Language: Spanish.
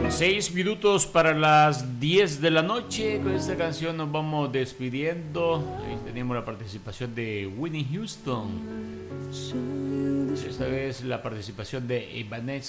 6 minutos para las 10 de la noche. Con esta canción nos vamos despidiendo. Ahí teníamos la participación de Whitney Houston. Esta vez la participación de Evanescence.